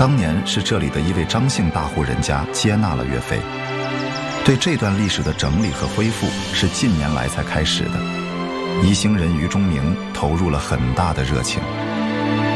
当年是这里的一位张姓大户人家接纳了岳飞。对这段历史的整理和恢复是近年来才开始的，宜兴人于中明投入了很大的热情。